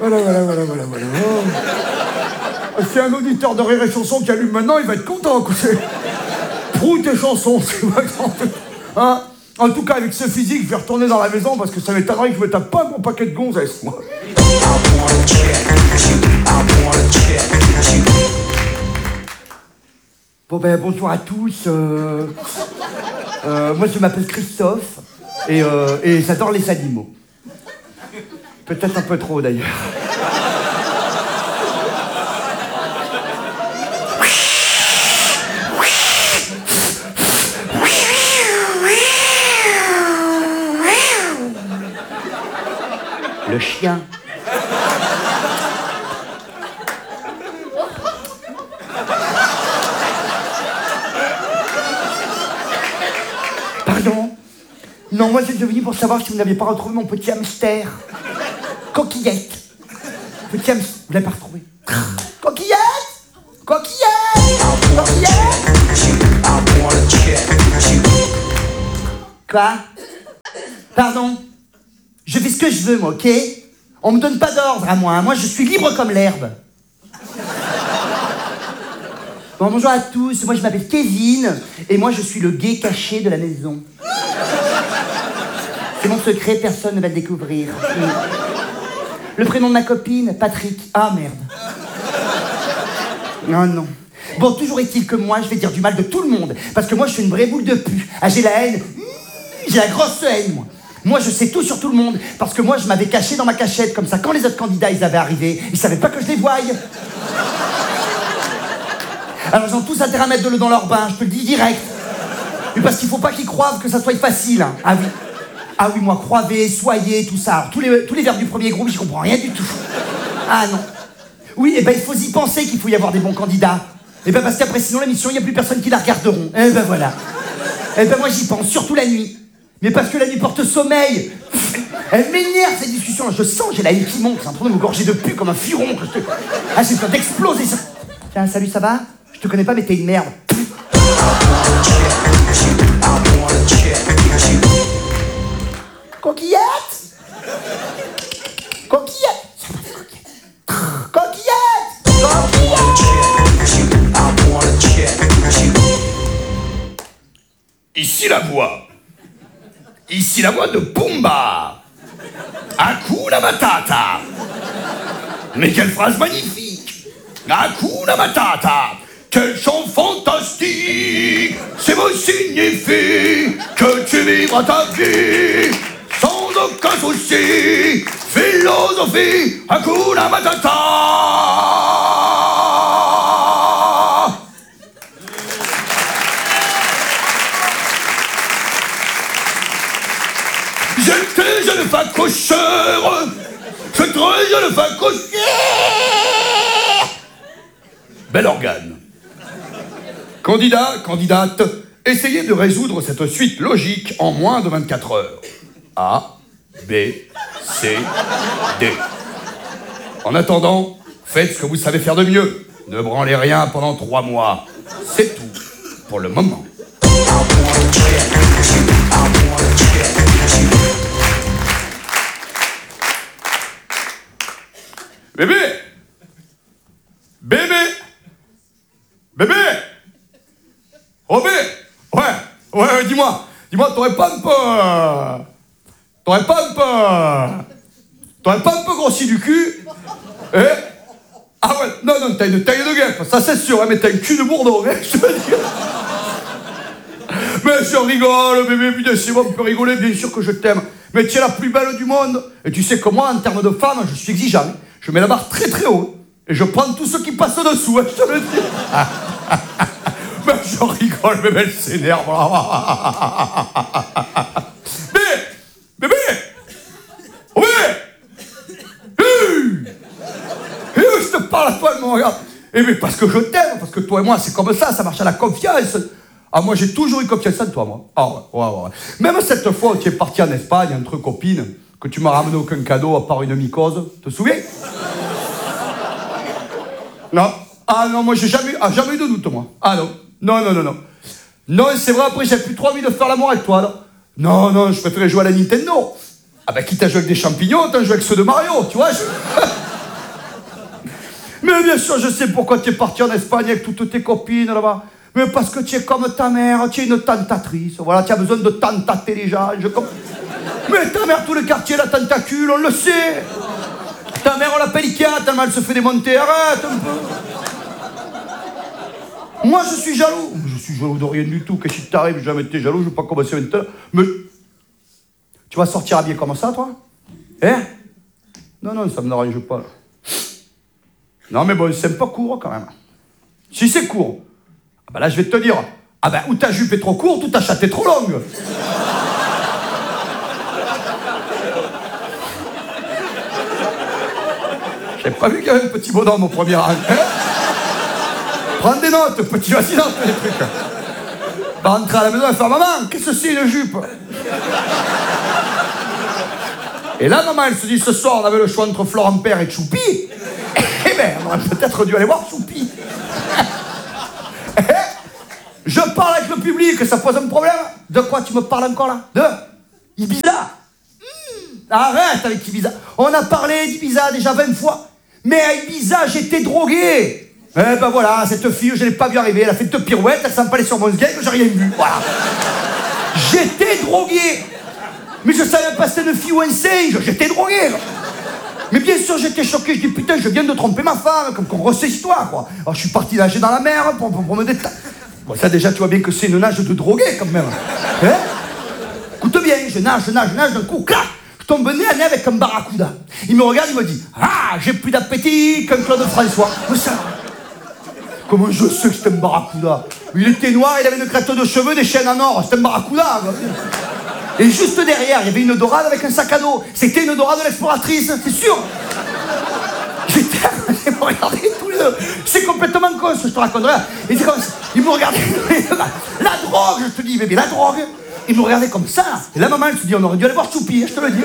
Voilà. C'est un auditeur de Rire et Chanson qui allume maintenant, il va être content. Prout tes chansons, c'est pas grave. Hein? En tout cas, avec ce physique, je vais retourner dans la maison parce que ça m'étonnerait que je me tape pas mon paquet de gonzesses, moi. Bon ben, bonjour à tous. Moi, je m'appelle Christophe et j'adore les animaux. Peut-être un peu trop, d'ailleurs. Le chien. Pardon? Non, moi j'étais venu pour savoir si vous n'aviez pas retrouvé mon petit hamster. Coquillette. Petit hamster. Vous l'avez pas retrouvé? Coquillette. Quoi? Pardon? Je fais ce que je veux, moi, ok? On me donne pas d'ordre à moi, hein. Moi je suis libre comme l'herbe. Bon, bonjour à tous, moi je m'appelle Kevin, et moi je suis le gay caché de la maison. C'est mon secret, personne ne va le découvrir. Le prénom de ma copine, Patrick. Ah, merde. Non. Bon, toujours est-il que moi, je vais dire du mal de tout le monde, parce que moi je suis une vraie boule de pu. Ah, j'ai la haine. J'ai la grosse haine, moi. Moi, je sais tout sur tout le monde, parce que moi, je m'avais caché dans ma cachette, comme ça, quand les autres candidats, ils avaient arrivé, ils savaient pas que je les voyais. Alors, ils ont tous intérêt à mettre de l'eau dans leur bain, je te le dis direct. Mais parce qu'il faut pas qu'ils croient que ça soit facile, hein. Ah oui, moi, croivez, soyez, tout ça. Alors, tous les verbes du premier groupe, j'y comprends rien du tout. Ah non. Oui, et ben, il faut y penser qu'il faut y avoir des bons candidats. Et ben, parce qu'après, sinon, l'émission, il n'y a plus personne qui la regarderont. Et ben, voilà. Et ben, moi, j'y pense, surtout la nuit. Mais parce que la nuit porte sommeil. Elle m'énerve cette discussion. Je sens, j'ai la haine qui monte. C'est en train de me gorger de pu comme un furon. Ah, j'ai peur d'exploser ça. Tiens, salut, ça va? Je te connais pas, mais t'es une merde. Coquillette. Ici la voix de Pumba. Hakuna Matata. Mais quelle phrase magnifique. Hakuna Matata. Quel chant fantastique. C'est vous signifie que tu vivras ta vie sans aucun souci. Philosophie. Hakuna Matata. J'étais jeune facocheur, je très jeune facocheur. Bel organe. Candidate, essayez de résoudre cette suite logique en moins de 24 heures. A, B, C, D. En attendant, faites ce que vous savez faire de mieux. Ne branlez rien pendant 3 mois. C'est tout pour le moment. Bébé Robé. Ouais, dis-moi, t'aurais pas un peu grossi du cul? Ah ouais, non, t'as une taille de guêpe, ça c'est sûr, hein, mais t'as une cul de bourdon, hein, je te dis. Mais je rigole, bébé, bien sûr, on peut rigoler, bien sûr que je t'aime. Mais tu es la plus belle du monde. Et tu sais que moi, en termes de femme, je suis exigeant. Je mets la barre très très haut. Et je prends tous ceux qui passent dessous, hein, je te le dis. Mais je rigole, bébé, elle s'énerve. Bébé je te parle à toi, elle me regarde. Eh mais parce que je t'aime, parce que toi et moi, c'est comme ça marche à la confiance. Ah, moi, j'ai toujours eu confiance en toi, moi. Ah ouais. Même cette fois où tu es parti en Espagne entre copines, que tu m'as ramené aucun cadeau à part une mycose, te souviens? Non. Ah non, moi, j'ai jamais eu de doute, moi. Ah non. Non, c'est vrai, après, j'ai plus trop envie de faire l'amour avec toi, là. Non, je préférais jouer à la Nintendo. Ah ben, quitte à jouer avec des champignons, autant jouer avec ceux de Mario, tu vois. Mais bien sûr, je sais pourquoi tu es parti en Espagne avec toutes tes copines là-bas. Mais parce que tu es comme ta mère, tu es une tentatrice. Voilà, tu as besoin de tentater les gens. Mais ta mère, tout le quartier, la tentacule, on le sait. Ta mère, on l'appelle Ikea, tellement elle se fait démonter. Arrête un peu. Moi, je suis jaloux. Je suis jaloux de rien du tout. Qu'est-ce qui t'arrive? J'ai jamais été jaloux, je ne vais pas commencer maintenant. Mais tu vas sortir habillé comme ça, toi? Hein? Non, non, ça me dérange pas. Là. Non, mais bon, c'est un peu court, quand même. Si c'est court, ah ben là, je vais te dire, ah ben, ou ta jupe est trop courte, ou ta chatte est trop longue. J'ai pas vu qu'il y avait un petit bonhomme au premier rang. Hein? Prends des notes, petit, vas-y, note les trucs. Va rentrer à la maison et faire, maman, qu'est-ce que c'est une jupe? Et là, maman, elle se dit, ce soir, on avait le choix entre Florent Père et Choupi. Eh ben, on aurait peut-être dû aller voir Choupi. Je parle avec le public, ça pose un problème. De quoi tu me parles encore là? De Ibiza. Arrête avec Ibiza. On a parlé d'Ibiza déjà 20 fois. Mais à Ibiza, j'étais drogué. Eh ben voilà, cette fille, je ne l'ai pas vue arriver. Elle a fait deux pirouettes, elle s'est empalée sur mon sgeg, j'ai rien vu. Voilà. J'étais drogué. Mais je savais pas si c'était une fille ou un singe. J'étais drogué. Mais bien sûr, j'étais choqué. Je dis, putain, je viens de tromper ma femme. Comme qu'on ressaisit toi, quoi. Alors, je suis parti nager dans la mer pour me détendre. Bon, ça, déjà, tu vois bien que c'est une nage de drogué, quand même. Hein? Écoute bien, je nage, d'un coup, clac, je tombe nez à nez avec un barracuda. Il me regarde, il me dit, ah, j'ai plus d'appétit qu'un Claude François. Mais ça, comment je sais que c'était un barracuda? Il était noir, il avait une crête de cheveux, des chaînes en or. C'était un barracuda, quoi. Et juste derrière, il y avait une dorade avec un sac à dos. C'était une dorade de l'exploratrice, c'est sûr. J'étais à me regarder tous les deux. C'est complètement con ce que je te raconterai. Et c'est comme ça. Il me regardait. La drogue, je te dis, bébé, la drogue. Il me regardait comme ça. Et la maman, elle se dit, on aurait dû aller voir Choupi, je te le dis.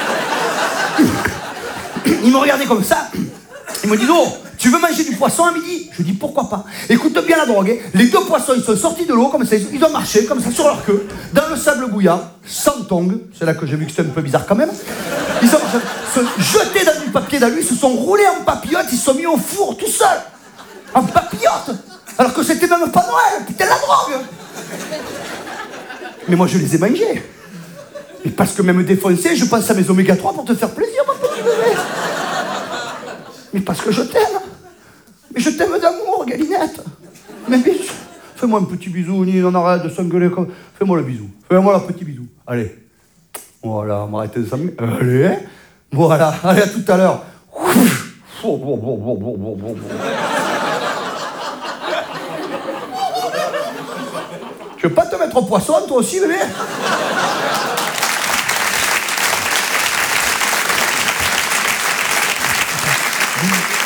Il me regardait comme ça. Il me dit, oh, tu veux manger du poisson à midi? Je dis, pourquoi pas? Écoute bien la drogue. Hein. Les deux poissons, ils sont sortis de l'eau, comme ça, ils ont marché, comme ça, sur leur queue, dans le sable bouillant, sans tongs. C'est là que j'ai vu que c'était un peu bizarre quand même. Ils ont se jeté dans du papier d'alu, ils se sont roulés en papillote, ils se sont mis au four tout seuls. En papillote. Alors que c'était même pas Noël, putain, la drogue. Mais moi, je les ai mangés. Et parce que même défoncé, je pense à mes oméga 3 pour te faire plaisir, mon petit bébé. Mais parce que je t'aime. Mais je t'aime d'amour, Galinette. Mais bisou. Fais-moi un petit bisou, Nine, on arrête de s'engueuler comme... Fais-moi le bisou. Fais-moi le petit bisou. Allez. Voilà, on va arrêter de s'engueuler. Allez. Voilà, allez, à tout à l'heure. Tu veux pas te mettre au poisson, toi aussi, bébé? Mm.